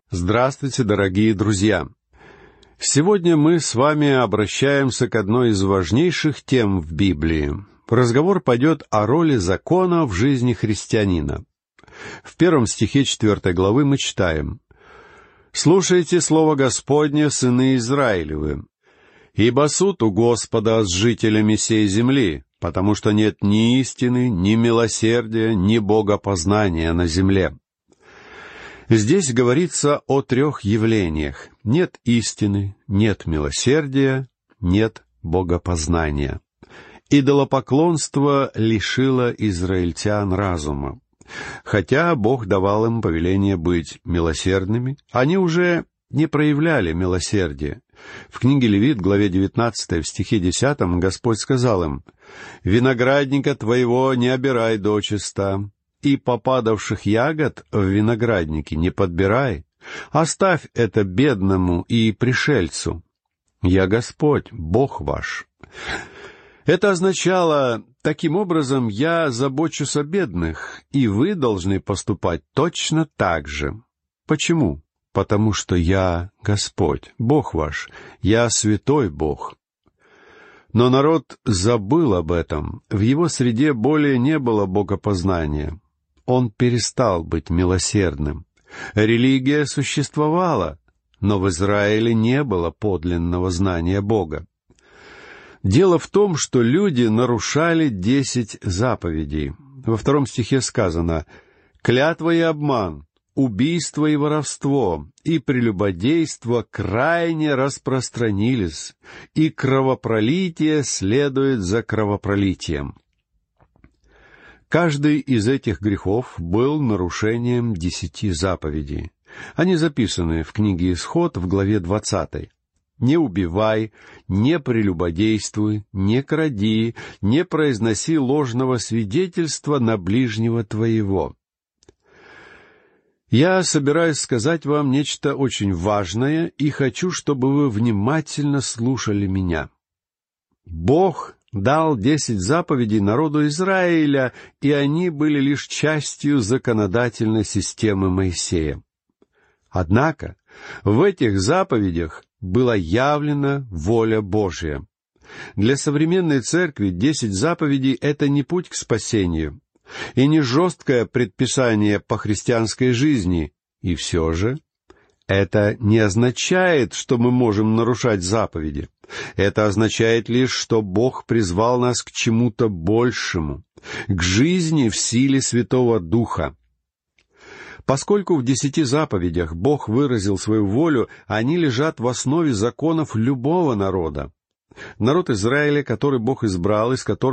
Здравствуйте, дорогие друзья! Сегодня мы с вами обращаемся к одной из важнейших тем в Библии. Разговор пойдет о роли закона в жизни христианина. В 1 стихе 4 главы мы читаем: «Слушайте слово Господне, сыны Израилевы, ибо суд у Господа с жителями сей земли, потому что нет ни истины, ни милосердия, ни богопознания на земле». Здесь говорится о трех явлениях: нет истины, нет милосердия, нет богопознания. Идолопоклонство лишило израильтян разума. Хотя Бог давал им повеление быть милосердными, они уже не проявляли милосердия. В книге Левит, главе 19, в стихе 10, Господь сказал им: «Виноградника твоего не обирай дочиста, и попадавших ягод в винограднике не подбирай. Оставь это бедному и пришельцу. Я Господь, Бог ваш». Это означало: таким образом, я забочусь о бедных, и вы должны поступать точно так же. Почему? Потому что я Господь, Бог ваш, я святой Бог. Но народ забыл об этом. В его среде более не было богопознания. Он перестал быть милосердным. Религия существовала, но в Израиле не было подлинного знания Бога. Дело в том, что люди нарушали 10 заповедей. Во 2 стихе сказано: «Клятва и обман, убийство и воровство, и прелюбодейство крайне распространились, и кровопролитие следует за кровопролитием». Каждый из этих грехов был нарушением 10 заповедей. Они записаны в книге Исход в главе 20. «Не убивай, не прелюбодействуй, не кради, не произноси ложного свидетельства на ближнего твоего». Я собираюсь сказать вам нечто очень важное, и хочу, чтобы вы внимательно слушали меня. Бог дал 10 заповедей народу Израиля, и они были лишь частью законодательной системы Моисея. Однако в этих заповедях была явлена воля Божья. Для современной церкви 10 заповедей — это не путь к спасению, и не жесткое предписание по христианской жизни, и все же это не означает, что мы можем нарушать заповеди. Это означает лишь, что Бог призвал нас к чему-то большему, к жизни в силе Святого Духа. Поскольку в 10 заповедях Бог выразил свою волю, они лежат в основе законов любого народа. Народ Израиля, который Бог избрал, из которого